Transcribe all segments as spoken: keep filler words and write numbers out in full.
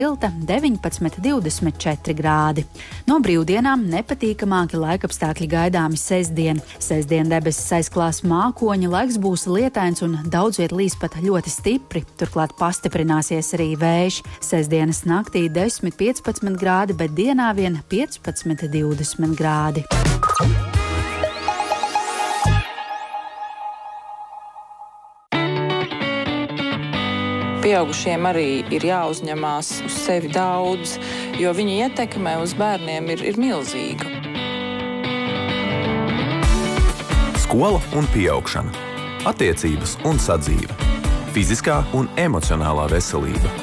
silta deviņpadsmit līdz divdesmit četri grādi. No brīvdienām nepatīkamāki laikapstākļi gaidāmi sestdien. Sestdien debesis aizklās mākoņi, laiks būs lietains un daudz viet līs pat ļoti stipri. Turklāt pastiprināsies arī vējš. Sestdienas naktī desmit līdz piecpadsmit grādi, bet dienā vien piecpadsmit līdz divdesmit grādi. Pieaugušiem arī ir jāuzņemās uz sevi daudz, jo viņa ietekme uz bērniem ir, ir milzīga. Skola un pieaugšana. Attiecības un sadzīve. Fiziskā un emocionālā veselība.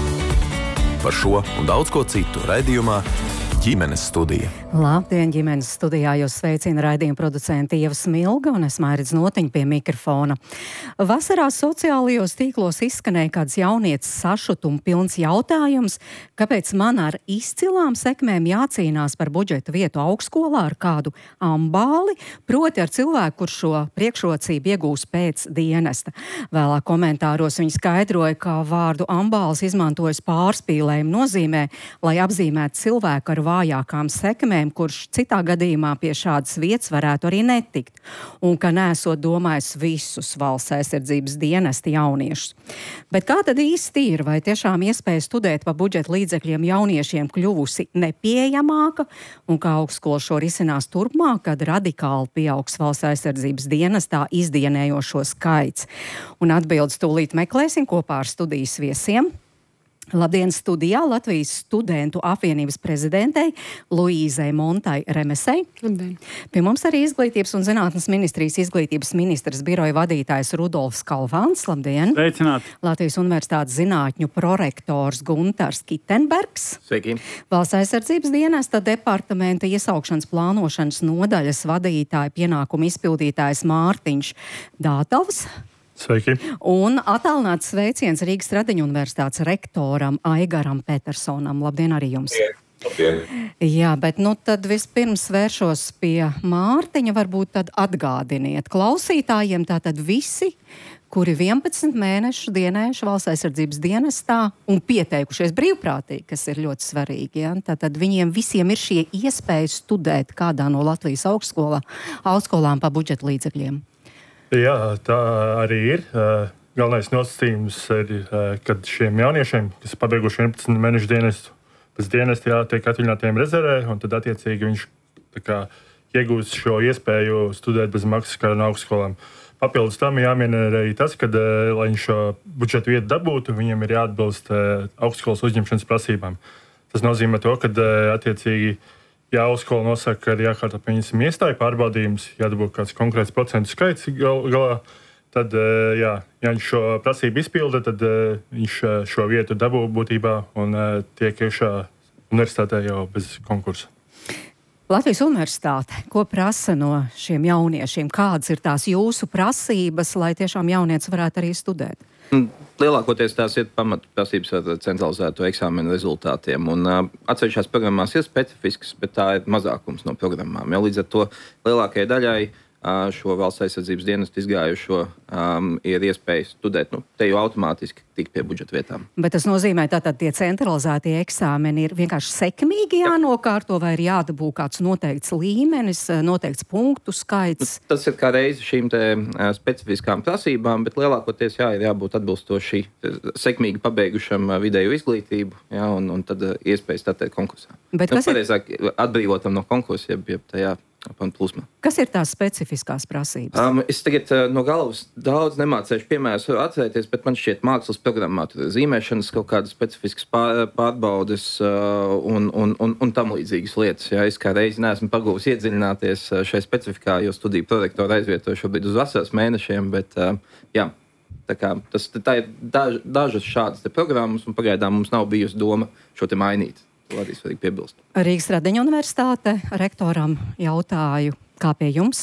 Par šo un daudz ko citu raidījumā Ģimenes studija. Labdien, ģimenes studijā jūs sveicina raidījuma producente Ieva Smilga un es Mairidz Notiņa pie mikrofona. Vasarā sociālajos tīklos izskanēja kāds jaunietis sašutuma pilns jautājums, kāpēc man ar izcilām sekmēm jācīnās par budžeta vietu augstskolā ar kādu ambāli, proti ar cilvēku, kurš šo priekšrocību iegūs pēc dienesta. Vēlāk komentāros viņi skaidroja, ka vārdu ambāls izmantojas pārspīlējuma nozīmē, lai apzīmētu cilvēku ar vājākām sekmēm, kurš citā gadījumā pie šādas vietas varētu arī netikt, un ka nesot domājis visus valsts aizsardzības dienesta jauniešus. Bet kā tad īsti ir, vai tiešām iespēja studēt pa budžeta līdzekļiem jauniešiem kļuvusi nepieejamāka, un kā augstskola šo risinās turpmāk, kad radikāli pieaugs valsts aizsardzības dienestā izdienējošo skaits? Un atbildes tūlīt meklēsim kopā ar studijas viesiem. Labdien, studijā Latvijas studentu apvienības prezidentei Luīzei Montai Remesei. Labdien. Pie mums arī Izglītības un zinātnes ministrijas izglītības ministrs biroja vadītājs Rudolfs Kalvāns. Labdien. Sveicināt. Latvijas universitātes zinātņu prorektors Guntars Kitenbergs. Sveiki. Valsts aizsardzības dienesta departamenta iesaukšanas plānošanas nodaļas vadītāja pienākumu izpildītājs Mārtiņš Dātavs. Sveiki. Un attālināts sveiciens Rīgas Stradiņu universitātes rektoram Aigaram Petersonam. Labdien arī jums! Labdien! Jā, bet nu tad vispirms vēršos pie Mārtiņa, varbūt tad atgādiniet klausītājiem, tātad visi, kuri vienpadsmit mēnešu dienējuši valsts aizsardzības dienestā un pieteikušies brīvprātīgi, kas ir ļoti svarīgi. Ja? Tātad viņiem visiem ir šie iespēja studēt kādā no Latvijas augstskolā, augstskolām pa budžeta līdzekļiem. Jā, tā arī ir. Galvenais nosacījums ir, kad šiem jauniešiem, kas pabeiguši vienpadsmit mēnešu dienestu, pēc dienesta jātiek atvaļinātiem rezervē, un tad attiecīgi viņš tā kā iegūst šo iespēju studēt bez maksas kā no augstskolām. Papildus tam jāmin arī tas, ka, lai viņš šo budžetu vietu dabūtu, viņam ir jāatbilst augstskolas uzņemšanas prasībām. Tas nozīmē to, ka attiecīgi ja augstskola nosaka, ka ir jākārto pieņemsim iestāju pārbaudījums, jādabū kāds konkrēts procentu skaits gal, galā, tad, jā, ja viņš šo prasību izpilda, tad viņš šo vietu dabū būtībā un tiek iekšā universitātē jau bez konkursa. Latvijas universitāte, ko prasa no šiem jauniešiem? Kādas ir tās jūsu prasības, lai tiešām jaunietis varētu arī studēt? Lielākoties tās ir pamatprasības ar centralizēto eksāmenu rezultātiem. Un, uh, atsevišķās programmās ir specifiskas, bet tā ir mazākums no programmām. Ja, līdz ar to lielākajai daļai uh, šo valsts aizsardzības dienestu izgājušo um, ir iespēja studēt, nu, te jau automātiski tikt pie budžeta vietām. Bet tas nozīmē, tātad tie centralizētie eksāmeni ir vienkārši sekmīgi jānokārto, vai ir jādabū kāds noteikts līmenis, noteikts punktu skaits? Nu, tas ir kā reizi šīm te uh, specifiskām prasībām, bet lielākoties jā, ir jābūt atbilstoši sekmīgi pabeigušam uh, vidēju izglītību, jā, un, un tad uh, iespēja startēt konkursā. Bet nu, kas pareizāk, ir atbrīvotam no konkursa, jeb, jeb tajā plūsmā. Kas ir tās specifiskās prasības? Um, es tagad uh, no galvas daudz nemācēšu piemērus atcerēties, bet man šķiet mākslas programmā tur ir zīmēšanas kaut kādas specifiskas pār, pārbaudes uh, un, un, un, un tam līdzīgas lietas. Jā. Es kā reizi neesmu pagūvis iedziļināties šai specifikā, jo studiju prorektoru aizvietoju šobrīd uz vasaras mēnešiem, bet uh, jā, tā kā tas tā ir daž, dažas šādas te programmas un pagaidām mums nav bijusi doma šo te mainīt. To arī svarīgi piebilst. Rīgas Stradiņu universitāte rektoram jautāju, kā pie jums?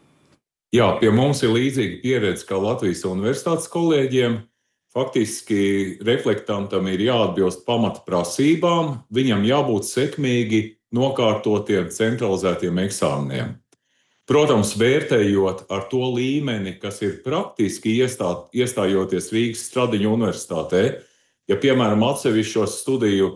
Jā, pie mums ir līdzīga pieredze kā Latvijas universitātes kolēģiem. Faktiski reflektantam ir jāatbilst pamata prasībām, viņam jābūt sekmīgi nokārtotiem centralizētiem eksāmeniem. Protams, vērtējot ar to līmeni, kas ir praktiski iestā, iestājoties Rīgas Stradiņu universitātē, Ja, piemēram, atsevišķos studiju